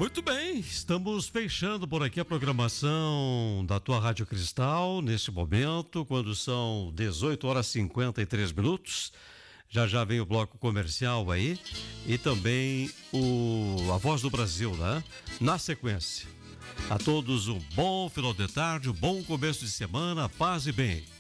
Muito bem, estamos fechando por aqui a programação da tua Rádio Cristal neste momento, quando são 18 horas e 53 minutos. Já já vem o bloco comercial aí e também a Voz do Brasil, né? Na sequência. A todos um bom final de tarde, um bom começo de semana, paz e bem.